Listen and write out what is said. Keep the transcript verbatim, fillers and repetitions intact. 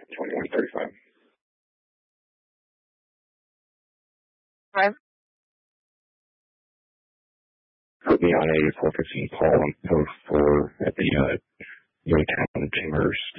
twenty-one thirty-five. Five. Put me on eighty-four fifteen Paul on post four at the uh, Youngtown Chambers